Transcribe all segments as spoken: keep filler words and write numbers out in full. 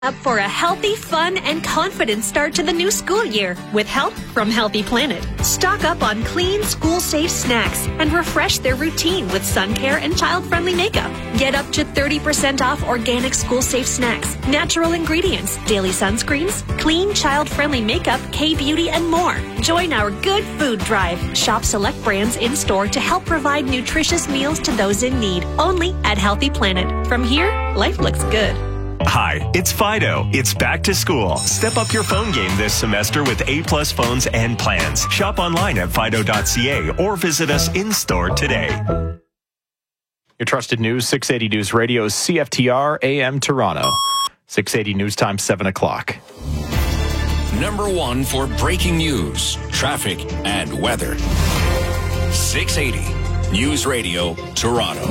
Up for a healthy, fun, and confident start to the new school year with help from Healthy Planet. Stock up on clean, school-safe snacks and refresh their routine with sun care and child-friendly makeup. Get up to thirty percent off organic school-safe snacks, natural ingredients, daily sunscreens, clean, child-friendly makeup, K-beauty, and more. Join our Good Food Drive. Shop select brands in-store to help provide nutritious meals to those in need. Only at Healthy Planet. From here, life looks good. Hi, it's Fido. It's back to school. Step up your phone game this semester with A-plus phones and plans. Shop online at fido dot c a or visit us in-store today. Your trusted news, six eighty News Radio's C F T R A M Toronto. six eighty News Time, seven o'clock. Number one for breaking news, traffic, and weather. six eighty News Radio, Toronto.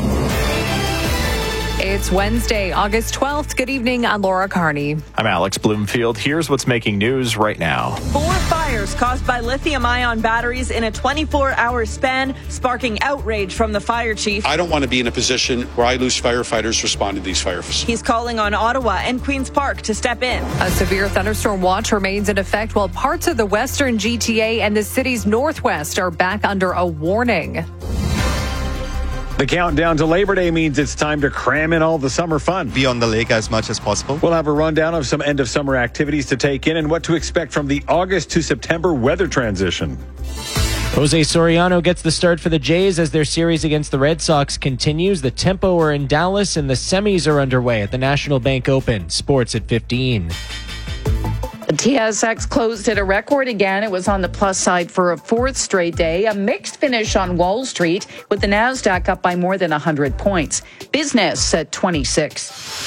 It's Wednesday, August twelfth. Good evening. I'm Laura Carney. I'm Alex Bloomfield. Here's what's making news right now. Four fires caused by lithium-ion batteries in a twenty-four hour span, sparking outrage from the fire chief. I don't want to be in a position where I lose firefighters responding to these fires. He's calling on Ottawa and Queen's Park to step in. A severe thunderstorm watch remains in effect while parts of the western G T A and the city's northwest are back under a warning. The countdown to Labor Day means it's time to cram in all the summer fun. Be on the lake as much as possible. We'll have a rundown of some end of summer activities to take in and what to expect from the August to September weather transition. Jose Soriano gets the start for the Jays as their series against the Red Sox continues. The Tempo are in Dallas and the semis are underway at the National Bank Open. Sports at fifteen. The T S X closed at a record again. It was on the plus side for a fourth straight day. A mixed finish on Wall Street with the Nasdaq up by more than one hundred points. Business at twenty-six.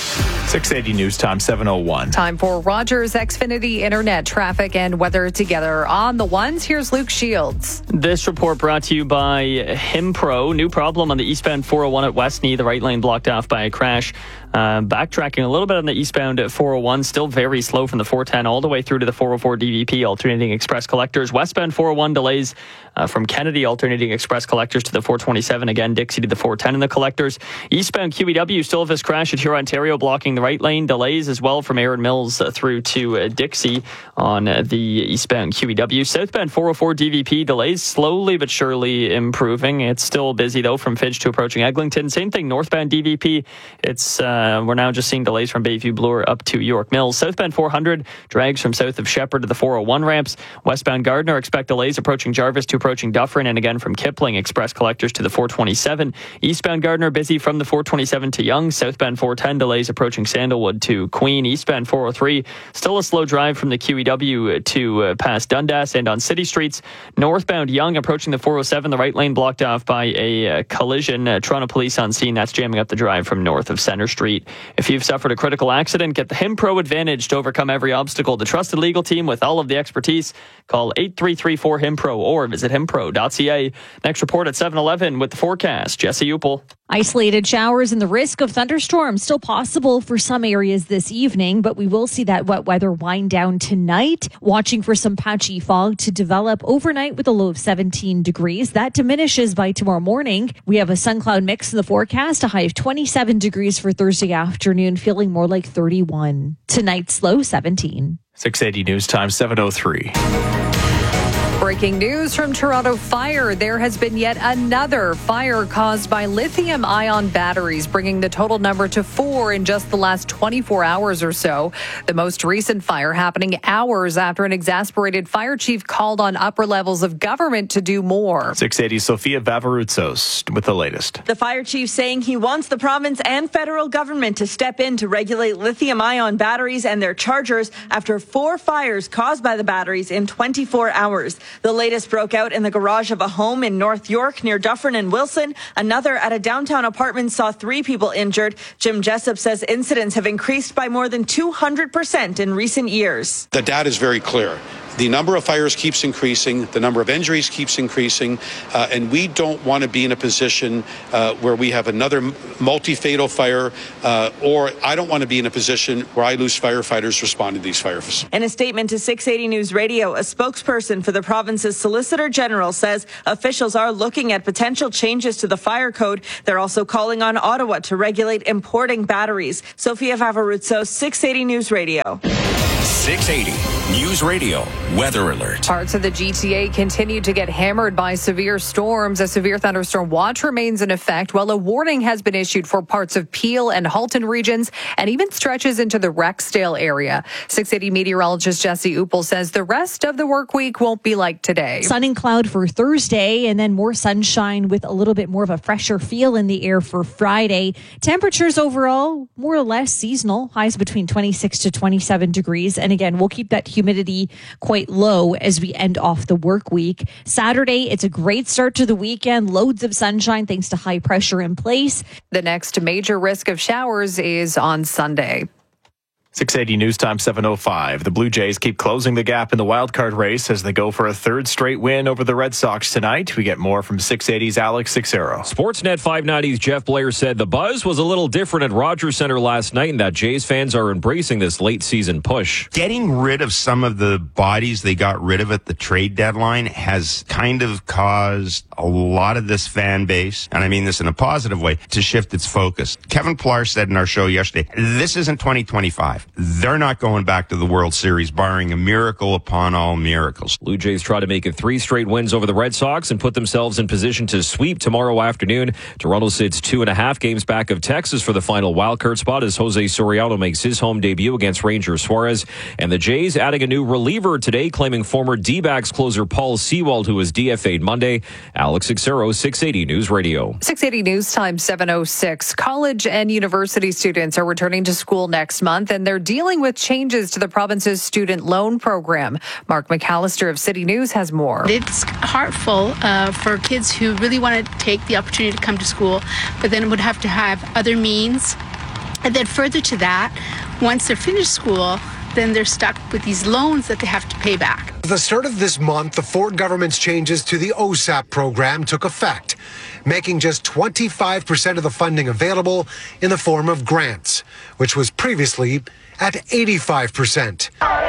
six eighty News Time, seven oh one. Time for Rogers Xfinity Internet traffic and weather together on the ones. Here's Luke Shields. This report brought to you by Himpro. New problem on the eastbound four oh one at Westney. The right lane blocked off by a crash. Uh, backtracking a little bit on the eastbound at four oh one. Still very slow from the four ten all the way through to the four oh four D V P, alternating express collectors. Westbound four oh one delays uh, from Kennedy, alternating express collectors to the four twenty-seven. Again, Dixie to the four ten in the collectors. Eastbound Q E W, still have this crash at Huron, Ontario, blocking the right lane. Delays as well from Erin Mills uh, through to uh, Dixie on uh, the eastbound Q E W. Southbound four oh four D V P, delays slowly but surely improving. It's still busy, though, from Fidge to approaching Eglinton. Same thing, northbound D V P. It's uh, we're now just seeing delays from Bayview Bloor up to York Mills. Southbound four hundred drags from south of Shepherd to the four oh one ramps. Westbound Gardner, expect delays approaching Jarvis to approaching Dufferin, and again from Kipling, express collectors to the four twenty-seven. Eastbound Gardner, busy from the four twenty-seven to Yonge. Southbound four ten, delays approaching Sandalwood to Queen. Eastbound four oh three, still a slow drive from the Q E W to uh, past Dundas. And on city streets, northbound Yonge approaching the four oh seven, the right lane blocked off by a uh, collision. Uh, Toronto police on scene. That's jamming up the drive from north of Centre Street. If you've suffered a critical accident, get the Himpro Advantage to overcome every obstacle. The trusted legal team with all of the expertise. Call eight three three four Himpro or visit himpro dot c a. Next report at seven eleven with the forecast. Jesse Upel. Isolated showers and the risk of thunderstorms still possible for some areas this evening, but we will see that wet weather wind down tonight. Watching for some patchy fog to develop overnight with a low of seventeen degrees. That diminishes by tomorrow morning. We have a sun cloud mix in the forecast, a high of twenty-seven degrees for Thursday afternoon, feeling more like thirty-one. Tonight's low seventeen. six eighty News Time, seven oh three. Breaking news from Toronto Fire. There has been yet another fire caused by lithium-ion batteries, bringing the total number to four in just the last twenty-four hours or so. The most recent fire happening hours after an exasperated fire chief called on upper levels of government to do more. six eighty Sophia Vavarutsos with the latest. The fire chief saying he wants the province and federal government to step in to regulate lithium-ion batteries and their chargers after four fires caused by the batteries in twenty-four hours. The latest broke out in the garage of a home in North York near Dufferin and Wilson. Another at a downtown apartment saw three people injured. Jim Jessup says incidents have increased by more than two hundred percent in recent years. The data is very clear. the number of fires keeps increasing, the number of injuries keeps increasing, uh, and we don't want to be in a position uh, where we have another multi-fatal fire, uh, or I don't want to be in a position where I lose firefighters responding to these fires. In a statement to six eighty News Radio, a spokesperson for the province's Solicitor General says officials are looking at potential changes to the fire code. They're also calling on Ottawa to regulate importing batteries. Sophia Favaruzzo, six eighty News Radio. six eighty News Radio Weather Alert. Parts of the G T A continue to get hammered by severe storms. A severe thunderstorm watch remains in effect, while a warning has been issued for parts of Peel and Halton regions and even stretches into the Rexdale area. six eighty meteorologist Jesse Uppel says the rest of the work week won't be like today. Sun and cloud for Thursday, and then more sunshine with a little bit more of a fresher feel in the air for Friday. Temperatures overall more or less seasonal, highs between twenty-six to twenty-seven degrees. And again, we'll keep that humidity quite low as we end off the work week. Saturday, it's a great start to the weekend. Loads of sunshine thanks to high pressure in place. The next major risk of showers is on Sunday. six eighty News Time seven oh five. The Blue Jays keep closing the gap in the wildcard race as they go for a third straight win over the Red Sox tonight. We get more from six eighty's Alex Sixero. Sportsnet five ninety's Jeff Blair said the buzz was a little different at Rogers Center last night and that Jays fans are embracing this late season push. Getting rid of some of the bodies they got rid of at the trade deadline has kind of caused a lot of this fan base, and I mean this in a positive way, to shift its focus. Kevin Pillar said in our show yesterday, this isn't twenty twenty-five. They're not going back to the World Series, barring a miracle upon all miracles. Blue Jays try to make it three straight wins over the Red Sox and put themselves in position to sweep tomorrow afternoon. Toronto sits two and a half games back of Texas for the final wildcard spot as Jose Soriano makes his home debut against Ranger Suarez. And the Jays adding a new reliever today, claiming former D-backs closer Paul Sewald, who was D F A'd Monday. Alex Sixero, six eighty News Radio. six eighty News Time seven oh six. College and university students are returning to school next month, and they're dealing with changes to the province's student loan program. Mark McAllister of City News has more. It's heartful uh, for kids who really want to take the opportunity to come to school, but then would have to have other means. And then further to that, once they're finished school, then they're stuck with these loans that they have to pay back. At the start of this month, the Ford government's changes to the O S A P program took effect, making just twenty-five percent of the funding available in the form of grants, which was previously at eighty-five percent.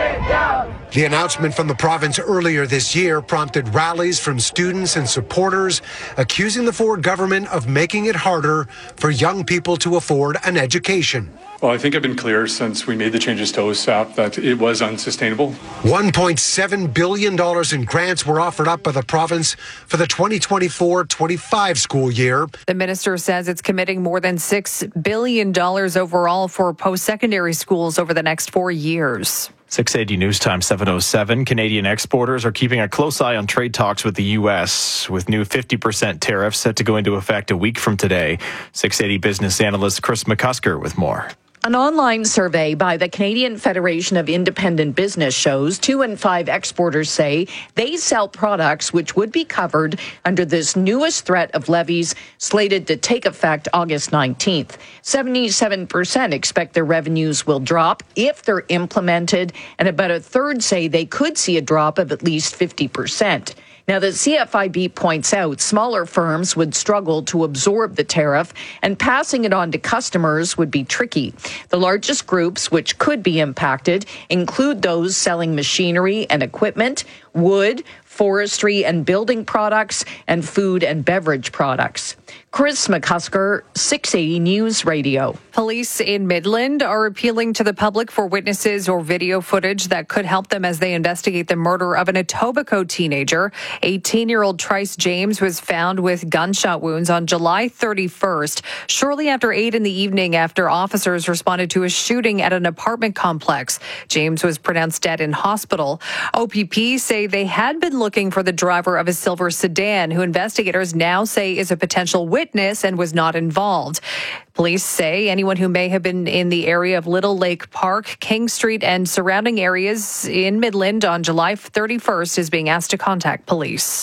The announcement from the province earlier this year prompted rallies from students and supporters accusing the Ford government of making it harder for young people to afford an education. Well, I think I've been clear since we made the changes to O S A P that it was unsustainable. one point seven billion dollars in grants were offered up by the province for the twenty twenty-four twenty-five school year. The minister says it's committing more than six billion dollars overall for post-secondary schools over the next four years. six eighty News Time seven oh seven. Canadian exporters are keeping a close eye on trade talks with the U S, with new fifty percent tariffs set to go into effect a week from today. six eighty business analyst Chris McCusker with more. An online survey by the Canadian Federation of Independent Business shows two in five exporters say they sell products which would be covered under this newest threat of levies slated to take effect August nineteenth. seventy-seven percent expect their revenues will drop if they're implemented, and about a third say they could see a drop of at least fifty percent. Now, the C F I B points out smaller firms would struggle to absorb the tariff, and passing it on to customers would be tricky. The largest groups which could be impacted include those selling machinery and equipment, wood, forestry and building products, and food and beverage products. Chris McCusker, six eighty News Radio. Police in Midland are appealing to the public for witnesses or video footage that could help them as they investigate the murder of an Etobicoke teenager. eighteen-year-old Trice James was found with gunshot wounds on July thirty-first, shortly after eight in the evening after officers responded to a shooting at an apartment complex. James was pronounced dead in hospital. O P P say they had been looking for the driver of a silver sedan, who investigators now say is a potential witness and was not involved. Police say anyone who may have been in the area of Little Lake Park, King Street, and surrounding areas in Midland on July thirty-first is being asked to contact police.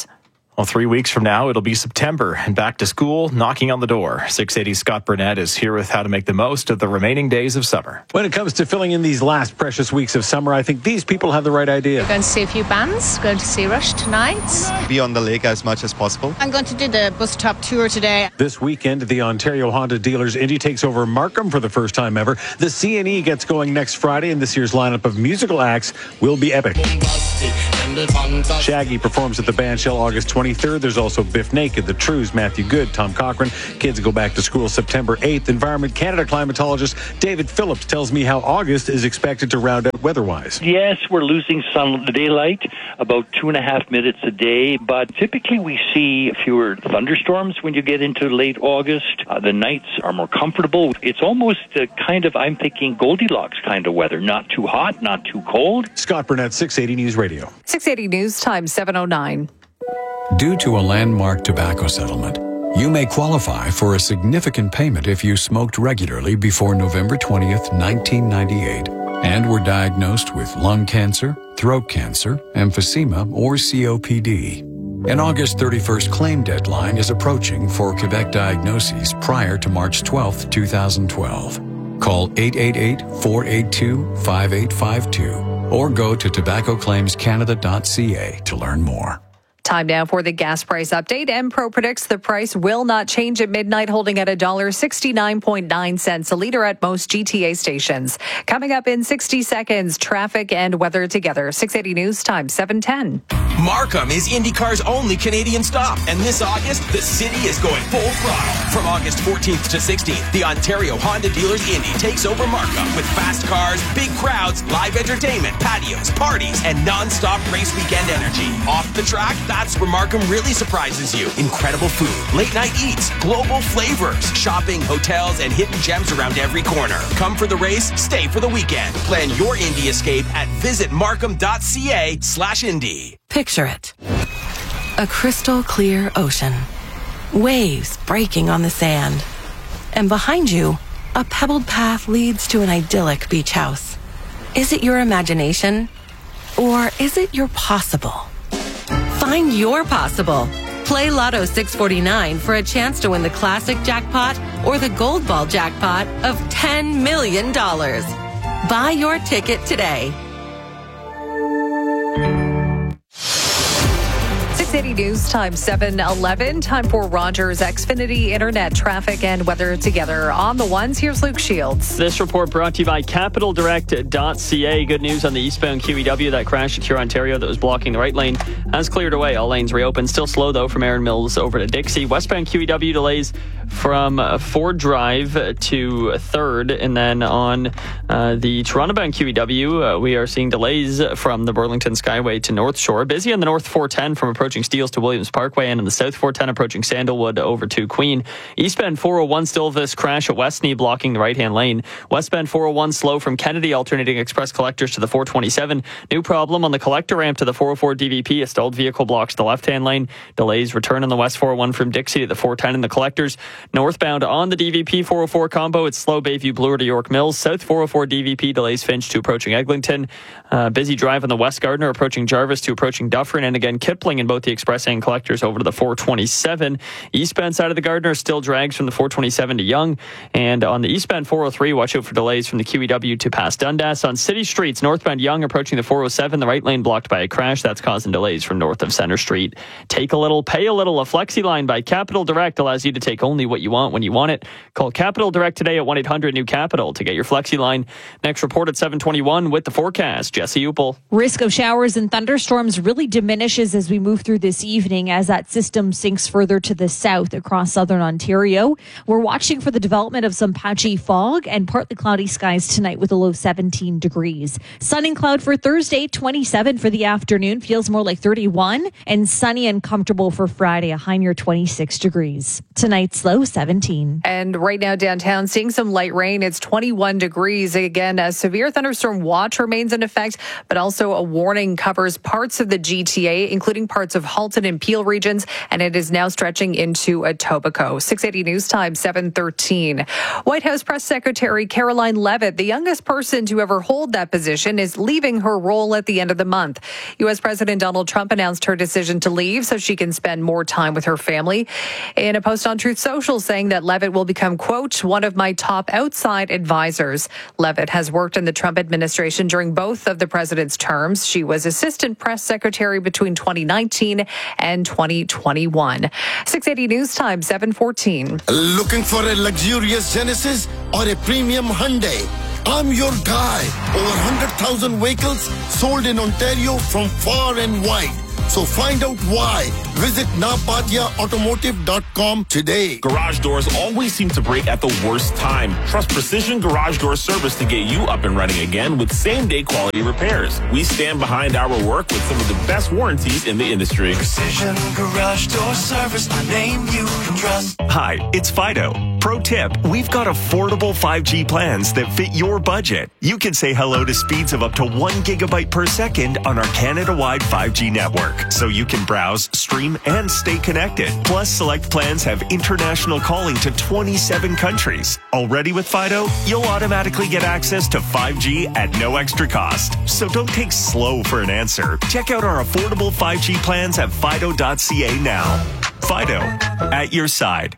Well, three weeks from now, it'll be September and back to school knocking on the door. six eighty Scott Burnett is here with how to make the most of the remaining days of summer. When it comes to filling in these last precious weeks of summer, I think these people have the right idea. We're going to see a few bands, going to see Rush tonight. Be on the lake as much as possible. I'm going to do the bus top tour today. This weekend, the Ontario Honda Dealers Indy takes over Markham for the first time ever. The C and E gets going next Friday, and this year's lineup of musical acts will be epic. Shaggy performs at the Bandshell August twenty-third. There's also Biff Naked, The Trues, Matthew Good, Tom Cochran. Kids go back to school September eighth. Environment Canada climatologist David Phillips tells me how August is expected to round out weather-wise. Yes, we're losing sun daylight about two and a half minutes a day, but typically we see fewer thunderstorms when you get into late August. Uh, the nights are more comfortable. It's almost a kind of, I'm thinking, Goldilocks kind of weather. Not too hot, not too cold. Scott Burnett, six eighty News Radio. six eighty News Time, seven oh nine. Due to a landmark tobacco settlement, you may qualify for a significant payment if you smoked regularly before November twentieth, nineteen ninety-eight, and were diagnosed with lung cancer, throat cancer, emphysema, or C O P D. An August thirty-first claim deadline is approaching for Quebec diagnoses prior to March twelfth, twenty twelve. Call eight eight eight, four eight two, five eight five two or go to tobacco claims canada dot c a to learn more. Time now for the gas price update. Empro predicts the price will not change at midnight, holding at one dollar sixty-nine point nine cents a liter at most G T A stations. Coming up in sixty seconds, traffic and weather together. six eighty News Time, seven ten. Markham is IndyCar's only Canadian stop, and this August, the city is going full throttle. From August fourteenth to sixteenth, the Ontario Honda Dealers Indy takes over Markham with fast cars, big crowds, live entertainment, patios, parties, and non-stop race weekend energy. Off the track, that's where Markham really surprises you. Incredible food, late night eats, global flavors, shopping, hotels, and hidden gems around every corner. Come for the race, stay for the weekend. Plan your Indy escape at visit markham dot c a slash Indy. Picture it. A crystal clear ocean. Waves breaking on the sand. And behind you, a pebbled path leads to an idyllic beach house. Is it your imagination? Or is it your possible? Find your possible. Play Lotto six forty-nine for a chance to win the classic jackpot or the gold ball jackpot of ten million dollars. Buy your ticket today. six eighty News Time, seven eleven. Time for Rogers Xfinity Internet traffic and weather together. On the ones, here's Luke Shields. This report brought to you by capital direct dot c a. Good news on the eastbound Q E W. That crash at Huron, Ontario that was blocking the right lane has cleared away. All lanes reopened. Still slow, though, from Erin Mills over to Dixie. Westbound Q E W delays from Ford Drive to third. And then on uh, the Toronto-bound Q E W, uh, we are seeing delays from the Burlington Skyway to North Shore. Busy on the North four ten from approaching Steeles to Williams Parkway, and in the South four ten approaching Sandalwood over to Queen. Eastbound four oh one, still this crash at Westney blocking the right-hand lane. Westbound four oh one slow from Kennedy alternating express collectors to the four twenty-seven. New problem on the collector ramp to the four oh four D V P. A stalled vehicle blocks the left-hand lane. Delays return on the West four oh one from Dixie to the four ten in the collectors. Northbound on the D V P four oh four combo, it's slow Bayview Bloor to York Mills. South four oh four D V P delays Finch to approaching Eglinton. Uh, busy drive on the West Gardiner approaching Jarvis to approaching Dufferin, and again Kipling in both the express and collectors over to the four twenty-seven. Eastbound side of the Gardiner still drags from the four twenty-seven to Yonge, and on the eastbound four oh three, watch out for delays from the Q E W to past Dundas. On city streets, northbound Yonge approaching the four oh seven, the right lane blocked by a crash. That's causing delays from north of Center Street. Take a little, pay a little. A Flexi line by Capital Direct allows you to take only what you want when you want it. Call Capital Direct today at one eight hundred new capital to get your Flexi line. Next report at seven twenty-one with the forecast. Jesse Upel. Risk of showers and thunderstorms really diminishes as we move through this evening as that system sinks further to the south across southern Ontario. We're watching for the development of some patchy fog and partly cloudy skies tonight with a low seventeen degrees. Sun and cloud for Thursday, twenty-seven for the afternoon, feels more like thirty-one, and sunny and comfortable for Friday, a high near twenty-six degrees. Tonight's low low seventeen. And right now downtown, seeing some light rain. It's twenty-one degrees. Again, a severe thunderstorm watch remains in effect, but also a warning covers parts of the G T A, including parts of Halton and Peel regions, and it is now stretching into Etobicoke. six eighty News Time, seven thirteen. White House Press Secretary Caroline Leavitt, the youngest person to ever hold that position, is leaving her role at the end of the month. U S President Donald Trump announced her decision to leave so she can spend more time with her family. In a post on Truth Social saying that Leavitt will become, quote, one of my top outside advisors. Leavitt has worked in the Trump administration during both of the president's terms. She was assistant press secretary between twenty nineteen and twenty twenty-one. six eighty News Time, seven fourteen. Looking for a luxurious Genesis or a premium Hyundai? I'm your guy. Over one hundred thousand vehicles sold in Ontario from far and wide. So find out why. Visit napatia automotive dot com today. Garage doors always seem to break at the worst time. Trust Precision Garage Door Service to get you up and running again with same-day quality repairs. We stand behind our work with some of the best warranties in the industry. Precision Garage Door Service, the name you can trust. Hi, it's Fido. Pro tip, we've got affordable five G plans that fit your budget. You can say hello to speeds of up to one gigabyte per second on our Canada-wide five G network, so you can browse, stream, and stay connected. Plus, select plans have international calling to twenty-seven countries. Already with Fido, you'll automatically get access to five G at no extra cost. So don't take slow for an answer. Check out our affordable five G plans at fido dot c a now. Fido, at your side.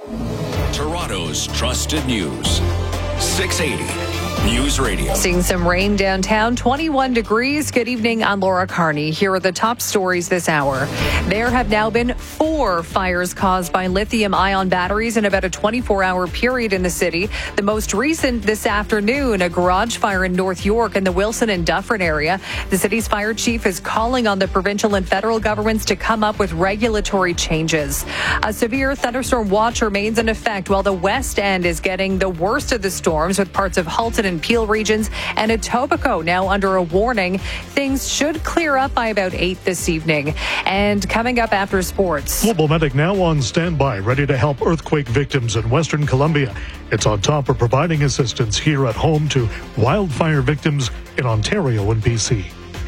Toronto's trusted news. six eighty News Radio. Seeing some rain downtown, twenty-one degrees. Good evening, I'm Laura Carney. Here are the top stories this hour. There have now been four fires caused by lithium-ion batteries in about a twenty-four hour period in the city. The most recent this afternoon, a garage fire in North York in the Wilson and Dufferin area. The city's fire chief is calling on the provincial and federal governments to come up with regulatory changes. A severe thunderstorm watch remains in effect while the West End is getting the worst of the storms, with parts of Halton and Peel regions and Etobicoke now under a warning. Things should clear up by about eight this evening. And coming up after sports. Global Medic now on standby, ready to help earthquake victims in Western Columbia. It's on top of providing assistance here at home to wildfire victims in Ontario and B C.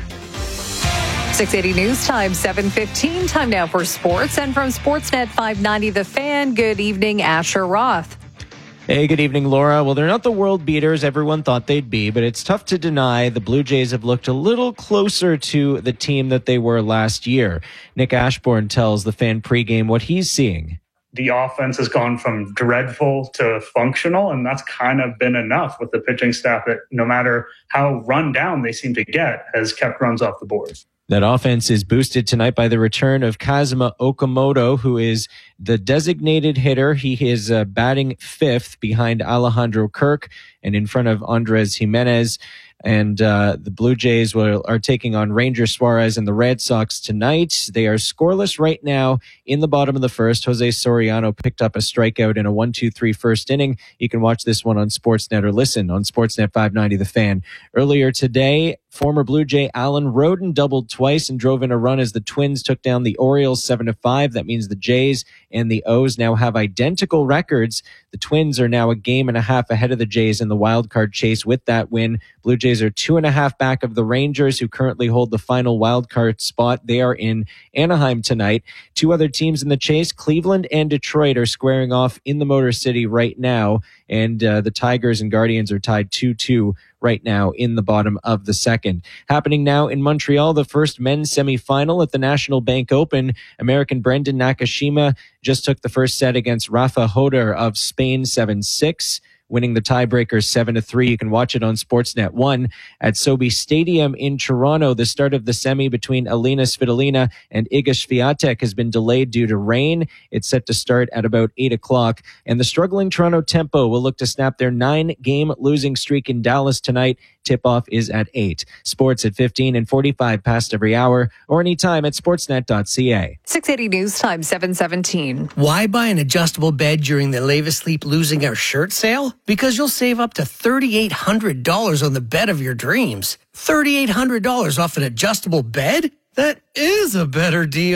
six eighty News Time, seven fifteen. Time now for sports. And from Sportsnet five ninety The Fan, good evening, Asher Roth. Hey, good evening, Laura. Well, they're not the world beaters everyone thought they'd be, but it's tough to deny the Blue Jays have looked a little closer to the team that they were last year. Nick Ashbourne tells the Fan pregame what he's seeing. The offense has gone from dreadful to functional, and that's kind of been enough with the pitching staff that no matter how run down they seem to get, has kept runs off the board. That offense is boosted tonight by the return of Kazuma Okamoto, who is the designated hitter. He is uh, batting fifth behind Alejandro Kirk and in front of Andres Jimenez. And uh, the Blue Jays will, are taking on Ranger Suarez and the Red Sox tonight. They are scoreless right now in the bottom of the first. Jose Soriano picked up a strikeout in a one two three first inning. You can watch this one on Sportsnet or listen on Sportsnet five ninety The Fan. Earlier today, former Blue Jay Alan Roden doubled twice and drove in a run as the Twins took down the Orioles seven to five. That means the Jays and the O's now have identical records. The Twins are now a game and a half ahead of the Jays in the wild card chase with that win. Blue Jays are two and a half back of the Rangers, who currently hold the final wild card spot. They are in Anaheim tonight. Two other teams in the chase, Cleveland and Detroit, are squaring off in the Motor City right now. And uh, the Tigers and Guardians are tied two two right now in the bottom of the second. Happening now in Montreal, the first men's semifinal at the National Bank Open. American Brendan Nakashima just took the first set against Rafa Hodar of Spain seven six. Winning the tiebreaker seven to three. You can watch it on Sportsnet one at Sobe Stadium in Toronto. The start of the semi between Alina Svitolina and Iga Swiatek has been delayed due to rain. It's set to start at about eight o'clock. And the struggling Toronto Tempo will look to snap their nine-game losing streak in Dallas tonight. Tip-off is at eight. Sports at fifteen and forty-five past every hour or anytime at sportsnet dot c a. six eighty News Time, seven seventeen. Why buy an adjustable bed during the Leva Sleep Losing Our Shirt sale? Because you'll save up to three thousand eight hundred dollars on the bed of your dreams. three thousand eight hundred dollars off an adjustable bed? That is a better deal.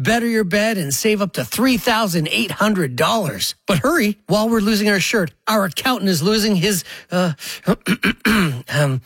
better your bed and save up to three thousand eight hundred dollars. But hurry, while we're losing our shirt, our accountant is losing his, uh, um,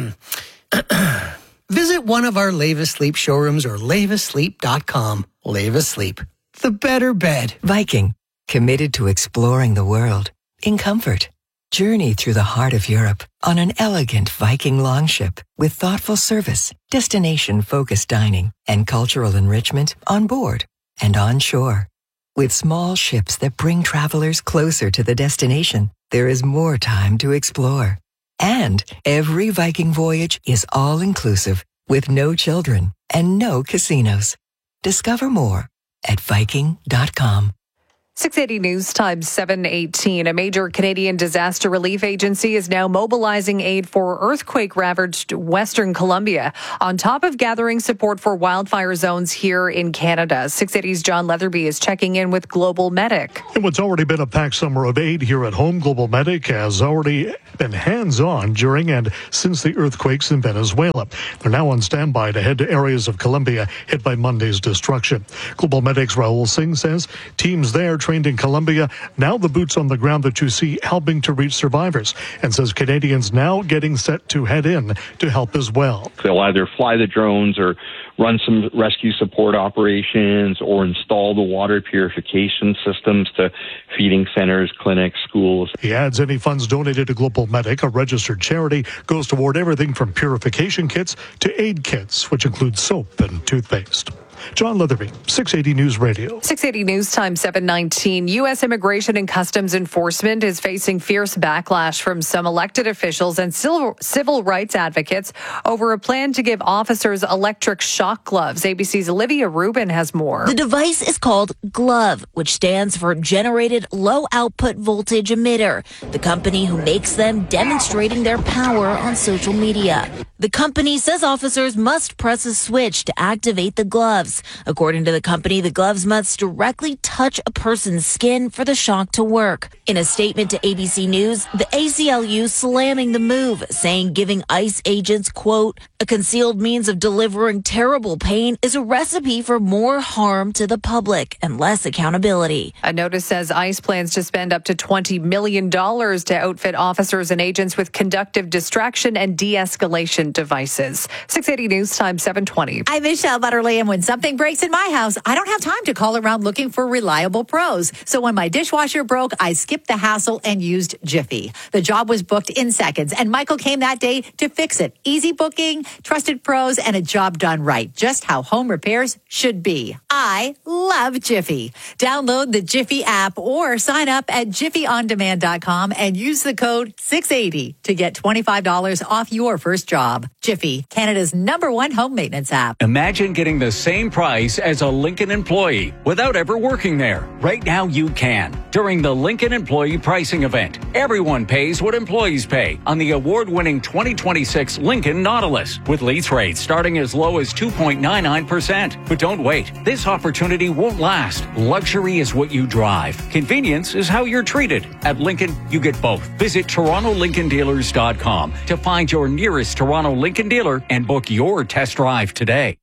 visit one of our Leva Sleep showrooms or leva sleep dot com. Leva Sleep, the better bed. Viking, committed to exploring the world in comfort. Journey through the heart of Europe on an elegant Viking longship with thoughtful service, destination-focused dining, and cultural enrichment on board and on shore. With small ships that bring travelers closer to the destination, there is more time to explore. And every Viking voyage is all-inclusive with no children and no casinos. Discover more at viking dot com. six eighty News Time seven eighteen. A major Canadian disaster relief agency is now mobilizing aid for earthquake-ravaged Western Colombia, on top of gathering support for wildfire zones here in Canada. six eighty's John Leatherby is checking in with Global Medic. In what's already been a packed summer of aid here at home, Global Medic has already been hands-on during and since the earthquakes in Venezuela. They're now on standby to head to areas of Colombia hit by Monday's destruction. Global Medic's Raul Singh says teams there trained in Colombia, now the boots on the ground that you see helping to reach survivors, and says Canadians now getting set to head in to help as well. They'll either fly the drones or run some rescue support operations or install the water purification systems to feeding centers, clinics, schools. He adds any funds donated to Global Medic, a registered charity, goes toward everything from purification kits to aid kits, which include soap and toothpaste. John Leatherby, six eighty News Radio. six eighty News Time seven nineteen. U S Immigration and Customs Enforcement is facing fierce backlash from some elected officials and civil rights advocates over a plan to give officers electric shock gloves. A B C's Olivia Rubin has more. The device is called GLOVE, which stands for Generated Low Output Voltage Emitter, the company who makes them demonstrating their power on social media. The company says officers must press a switch to activate the gloves. According to the company, the gloves must directly touch a person's skin for the shock to work. In a statement to A B C News, the A C L U slamming the move, saying giving ICE agents, quote, a concealed means of delivering terrible pain is a recipe for more harm to the public and less accountability. A notice says ICE plans to spend up to twenty million dollars to outfit officers and agents with conductive distraction and de-escalation devices. six eighty News Time seven twenty. I'm Michelle Butterly, and when something breaks in my house, I don't have time to call around looking for reliable pros. So when my dishwasher broke, I skipped the hassle and used Jiffy. The job was booked in seconds, and Michael came that day to fix it. Easy booking, trusted pros, and a job done right. Just how home repairs should be. I love Jiffy. Download the Jiffy app or sign up at jiffy on demand dot com and use the code six eighty to get twenty-five dollars off your first job. Jiffy, Canada's number one home maintenance app. Imagine getting the same price as a Lincoln employee without ever working there. Right now you can. During the Lincoln Employee Pricing Event, everyone pays what employees pay on the award-winning twenty twenty-six Lincoln Nautilus, with lease rates starting as low as two point nine nine percent. But don't wait. This opportunity won't last. Luxury is what you drive. Convenience is how you're treated. At Lincoln, you get both. Visit toronto lincoln dealers dot com to find your nearest Toronto Lincoln dealer and book your test drive today.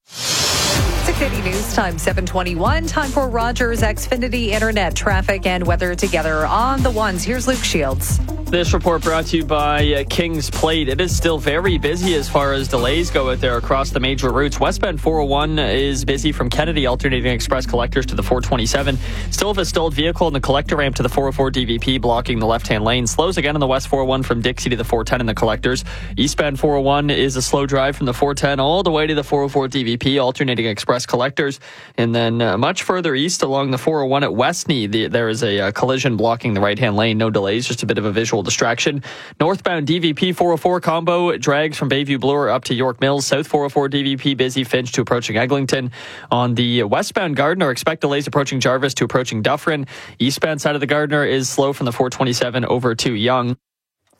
six eighty News Time seven twenty-one. Time for Rogers Xfinity Internet traffic and weather together on the ones. Here's Luke Shields. This report brought to you by uh, Kings Plate. It is still very busy as far as delays go out there across the major routes. Westbound four oh one is busy from Kennedy, alternating express collectors to the four twenty-seven. Still have a stalled vehicle in the collector ramp to the four oh four D V P, blocking the left-hand lane. Slows again on the West four oh one from Dixie to the four ten in the collectors. Eastbound four oh one is a slow drive from the four ten all the way to the four oh four D V P, alternating express collectors. And then uh, much further east along the four oh one at Westney, the, there is a uh, collision blocking the right-hand lane. No delays, just a bit of a visual distraction. Northbound D V P four oh four combo drags from Bayview Bloor up to York Mills. South four oh four D V P busy, Finch to approaching Eglinton. On the westbound Gardiner, expect delays approaching Jarvis to approaching Dufferin. Eastbound side of the Gardiner is slow from the four twenty-seven over to Yonge.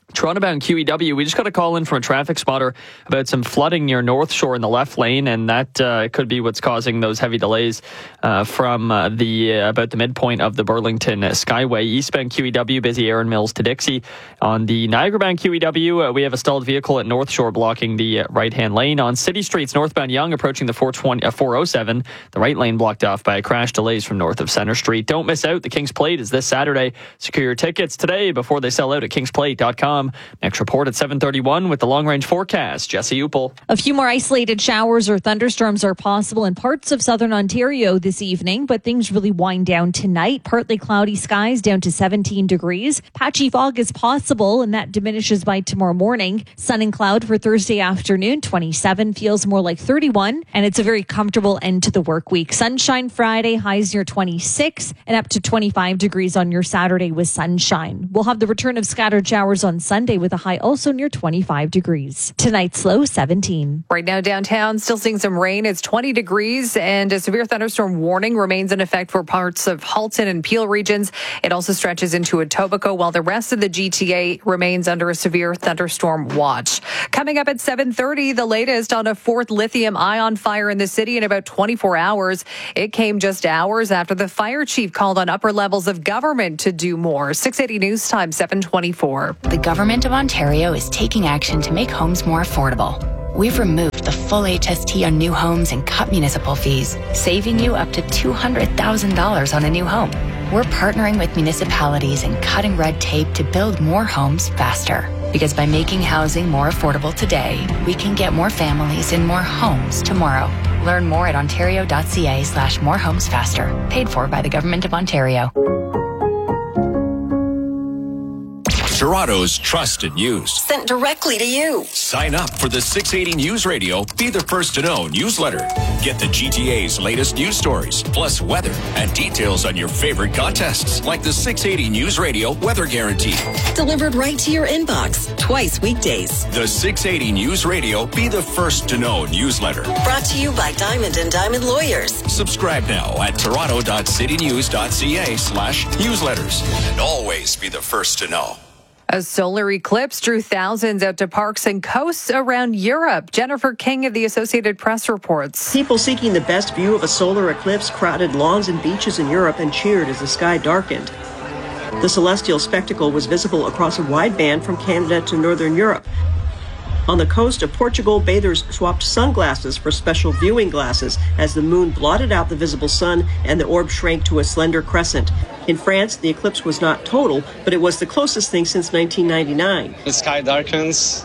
Toronto-bound Q E W, we just got a call in from a traffic spotter about some flooding near North Shore in the left lane, and that uh, could be what's causing those heavy delays uh, from uh, the uh, about the midpoint of the Burlington Skyway. Eastbound Q E W, busy Erin Mills to Dixie. On the Niagara-bound Q E W, uh, we have a stalled vehicle at North Shore blocking the uh, right-hand lane. On City Streets, northbound Yonge, approaching the four twenty, uh, four oh seven, the right lane blocked off by a crash, delays from north of Centre Street. Don't miss out. The King's Plate is this Saturday. Secure your tickets today before they sell out at kings plate dot com. Next report at seven thirty-one with the long-range forecast. Jesse Upel. A few more isolated showers or thunderstorms are possible in parts of southern Ontario this evening, but things really wind down tonight. Partly cloudy skies down to seventeen degrees. Patchy fog is possible, and that diminishes by tomorrow morning. Sun and cloud for Thursday afternoon. twenty-seven feels more like thirty-one, and it's a very comfortable end to the work week. Sunshine Friday, highs near twenty-six, and up to twenty-five degrees on your Saturday with sunshine. We'll have the return of scattered showers on Sunday with a high also near twenty-five degrees. Tonight's low seventeen. Right now downtown, still seeing some rain. It's twenty degrees, and a severe thunderstorm warning remains in effect for parts of Halton and Peel regions. It also stretches into Etobicoke, while the rest of the G T A remains under a severe thunderstorm watch. Coming up at seven thirty, the latest on a fourth lithium-ion fire in the city in about twenty-four hours. It came just hours after the fire chief called on upper levels of government to do more. six eighty News Time, seven twenty-four. The Government of Ontario is taking action to make homes more affordable. We've removed the full H S T on new homes and cut municipal fees, saving you up to two hundred thousand dollars on a new home. We're partnering with municipalities and cutting red tape to build more homes faster. Because by making housing more affordable today, we can get more families in more homes tomorrow. Learn more at ontario.ca slash more homes faster. Paid for by the Government of Ontario. Toronto's trusted news. Sent directly to you. Sign up for the six eighty News Radio Be the First to Know newsletter. Get the G T A's latest news stories, plus weather and details on your favorite contests, like the six eighty News Radio Weather Guarantee. Delivered right to your inbox, twice weekdays. The six eighty News Radio Be the First to Know newsletter. Brought to you by Diamond and Diamond Lawyers. Subscribe now at toronto.citynews.ca slash newsletters. And always be the first to know. A solar eclipse drew thousands out to parks and coasts around Europe. Jennifer King of the Associated Press reports. People seeking the best view of a solar eclipse crowded lawns and beaches in Europe and cheered as the sky darkened. The celestial spectacle was visible across a wide band from Canada to northern Europe. On the coast of Portugal, bathers swapped sunglasses for special viewing glasses as the moon blotted out the visible sun and the orb shrank to a slender crescent. In France, the eclipse was not total, but it was the closest thing since nineteen ninety-nine. The sky darkens.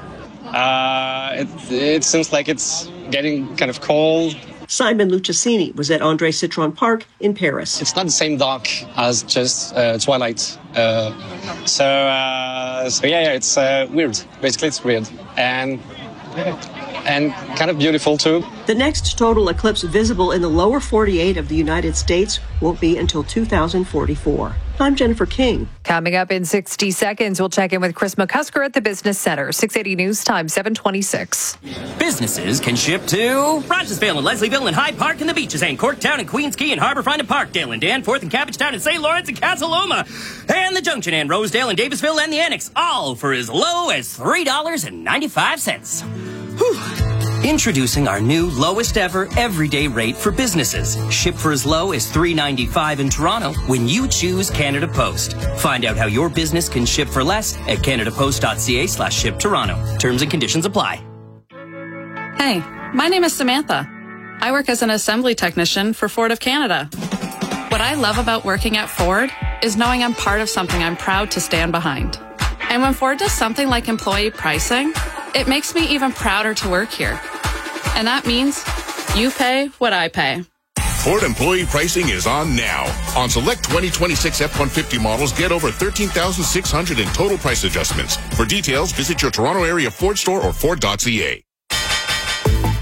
Uh, it, it seems like it's getting kind of cold. Simon Luchesini was at André Citron Park in Paris. It's not the same dark as just uh, twilight. Uh, so, uh, so yeah, yeah, it's uh, weird. Basically, it's weird. And and kind of beautiful, too. The next total eclipse visible in the lower forty-eight of the United States won't be until two thousand forty-four. I'm Jennifer King. Coming up in sixty seconds, we'll check in with Chris McCusker at the Business Center. six eighty News Time, seven twenty-six. Businesses can ship to Rogersville and Leslieville and Hyde Park and the Beaches and Corktown and Queens Quay and Harbourfront and Parkdale and Danforth and Cabbagetown and Saint Lawrence and Casa Loma and the Junction and Rosedale and Davisville and the Annex, all for as low as three dollars and ninety-five cents. Whew. Introducing our new lowest ever everyday rate for businesses. Ship for as low as three dollars and ninety-five cents in Toronto when you choose Canada Post. Find out how your business can ship for less at canadapost.ca slash ship Toronto. Terms and conditions apply. Hey, my name is Samantha. I work as an assembly technician for Ford of Canada. What I love about working at Ford is knowing I'm part of something I'm proud to stand behind. And when Ford does something like employee pricing, it makes me even prouder to work here. And that means you pay what I pay. Ford employee pricing is on now. On select twenty twenty-six F one fifty models, get over thirteen thousand six hundred in total price adjustments. For details, visit your Toronto area Ford store or Ford dot C A.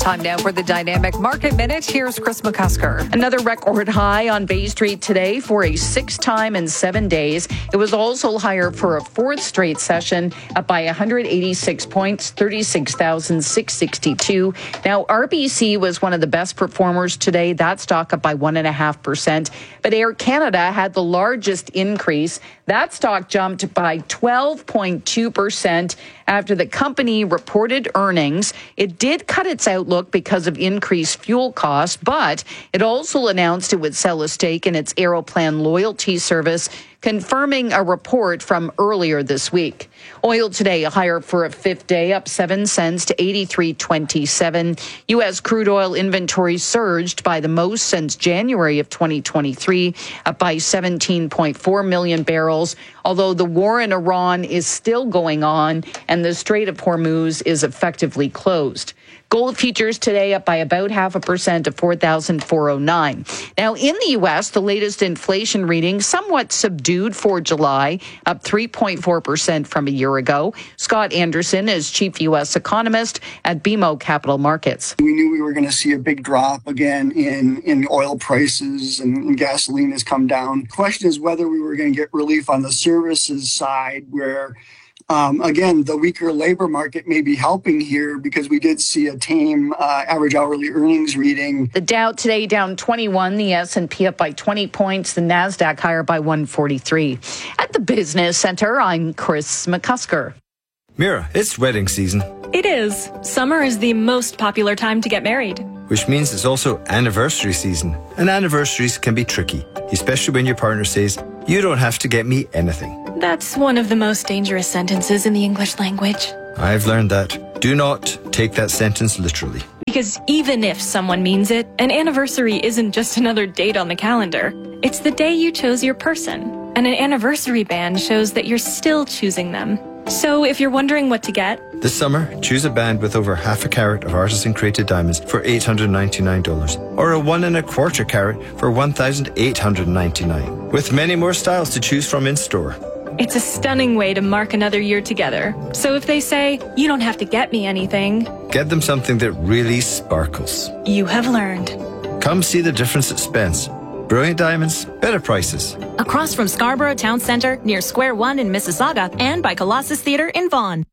Time now for the Dynamic Market Minute. Here's Chris McCusker. Another record high on Bay Street today for a sixth time in seven days. It was also higher for a fourth straight session, up by one hundred eighty-six points, thirty-six thousand six hundred sixty-two. Now, R B C was one of the best performers today. That stock up by one point five percent. But Air Canada had the largest increase. That stock jumped by twelve point two percent after the company reported earnings. It did cut its outlook because of increased fuel costs, but it also announced it would sell a stake in its Aeroplan loyalty service, confirming a report from earlier this week. Oil today higher for a fifth day, up seven cents to eighty-three twenty-seven. U S crude oil inventory surged by the most since January of twenty twenty-three, up by seventeen point four million barrels, although the war in Iran is still going on and the Strait of Hormuz is effectively closed. Gold futures today up by about half a percent to four thousand four hundred nine. Now, in the U S, the latest inflation reading somewhat subdued for July, up three point four percent from a year ago. Scott Anderson is chief U S economist at B M O Capital Markets. We knew we were going to see a big drop again in, in oil prices, and, and gasoline has come down. The question is whether we were going to get relief on the services side, where Um, again, the weaker labor market may be helping here because we did see a tame uh, average hourly earnings reading. The Dow today down twenty-one, the S and P up by twenty points, the NASDAQ higher by one forty-three. At the Business Center, I'm Chris McCusker. Mira, it's wedding season. It is. Summer is the most popular time to get married. Which means it's also anniversary season. And anniversaries can be tricky, especially when your partner says, "You don't have to get me anything." That's one of the most dangerous sentences in the English language. I've learned that. Do not take that sentence literally. Because even if someone means it, an anniversary isn't just another date on the calendar. It's the day you chose your person. And an anniversary band shows that you're still choosing them. So if you're wondering what to get, this summer, choose a band with over half a carat of artisan created diamonds for eight hundred ninety-nine dollars, or a one and a quarter carat for one thousand eight hundred ninety-nine dollars, with many more styles to choose from in store. It's a stunning way to mark another year together. So if they say, "You don't have to get me anything," get them something that really sparkles. You have learned. Come see the difference at Spence. Brilliant diamonds, better prices. Across from Scarborough Town Centre, near Square One in Mississauga, and by Colossus Theatre in Vaughan.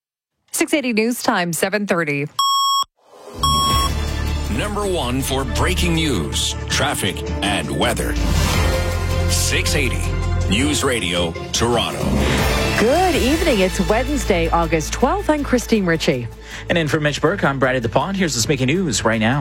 six eighty News Time, seven thirty. Number one for breaking news, traffic, and weather. six eighty News Radio, Toronto. Good evening. It's Wednesday, August twelfth. I'm Christine Ritchie. And in for Mitch Burke, I'm Brady the Pond. Here's what's making news right now.